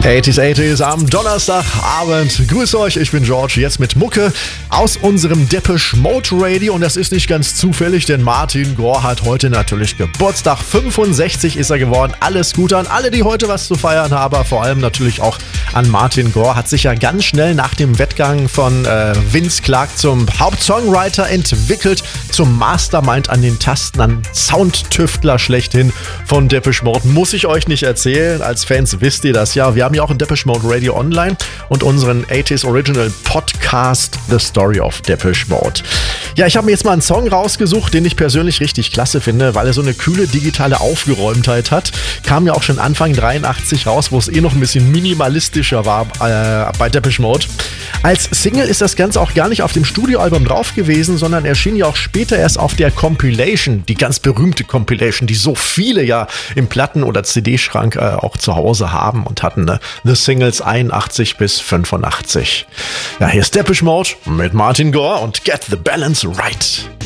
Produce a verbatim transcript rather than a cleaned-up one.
achtziger achtziger am Donnerstagabend. Grüß euch, ich bin George, jetzt mit Mucke aus unserem Depeche Mode Radio. Und das ist nicht ganz zufällig, denn Martin Gore hat heute natürlich Geburtstag. fünfundsechzig ist er geworden. Alles Gute an alle, die heute was zu feiern haben. Vor allem natürlich auch an Martin Gore. Hat sich ja ganz schnell nach dem Wettgang von äh, Vince Clarke zum Hauptsongwriter entwickelt, zum Mastermind an den Tasten, an Soundtüftler schlechthin von Depeche Mode. Muss ich euch nicht erzählen, als Fans wisst ihr das ja. Wir haben ja auch ein Depeche Mode Radio Online und unseren achtziger Original Podcast The Story of Depeche Mode. Ja, ich habe mir jetzt mal einen Song rausgesucht, den ich persönlich richtig klasse finde, weil er so eine kühle digitale Aufgeräumtheit hat. Kam ja auch schon Anfang dreiundachtzig raus, wo es eh noch ein bisschen minimalistischer war äh, bei Depeche Mode. Als Single ist das Ganze auch gar nicht auf dem Studioalbum drauf gewesen, sondern erschien ja auch später erst auf der Compilation, die ganz berühmte Compilation, die so viele ja im Platten- oder C D-Schrank äh, auch zu Hause haben und hatten, ne? The Singles einundachtzig bis fünfundachtzig. Ja, hier ist Depeche Mode mit Martin Gore und Get the Balance Right.